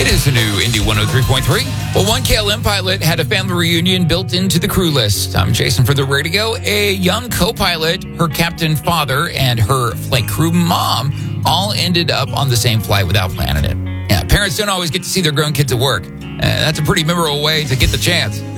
It is the new Indy 103.3. Well, one KLM pilot had a family reunion built into the crew list. I'm Jason for the radio. A young co-pilot, her captain father, and her flight crew mom all ended up on the same flight without planning it. Yeah, parents don't always get to see their grown kids at work. That's a pretty memorable way to get the chance.